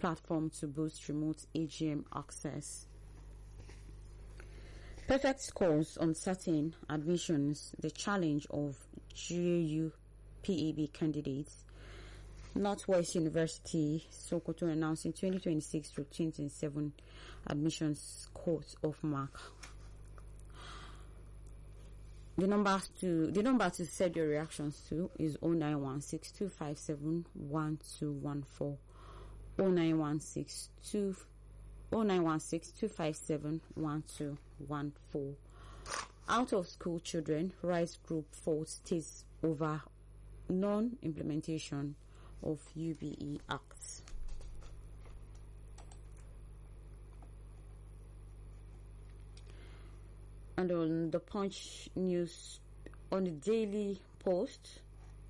platform to boost remote AGM access. Perfect scores on certain admissions, the challenge of GAU PAB candidates. Northwest University, Sokoto announcing 2026 to 2027 admissions cut off mark. The number to send your reactions to is 0916-257-1214. 0916-257-1214. Out of school children, Rice Group faults states over non-implementation of UBE Act. And on the Punch news, on the Daily Post,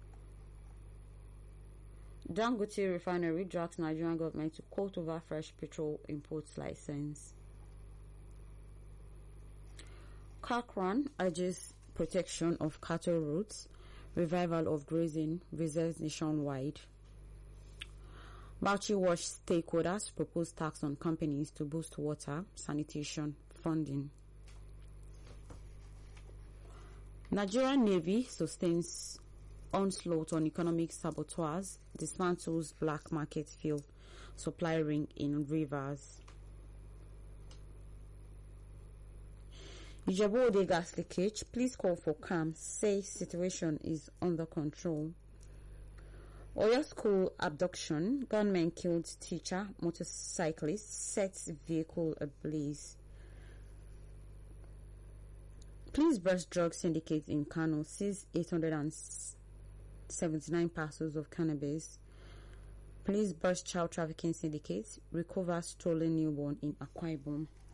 Dangote Refinery drags Nigerian government to court over fresh petrol imports license. Cochrane urges protection of cattle routes, revival of grazing reserves nationwide. Bauchi Wash stakeholders propose tax on companies to boost water sanitation funding. Nigerian Navy sustains onslaught on economic saboteurs, dismantles black market fuel supply ring in rivers. Ijebu-Ode gas leakage, please call for calm, say situation is under control. Oyo school abduction, gunmen killed teacher, motorcyclist sets vehicle ablaze. Police burst drug syndicate in Kano, seized 879 parcels of cannabis. Police burst child trafficking syndicate, recover stolen newborn in Akwa Ibom.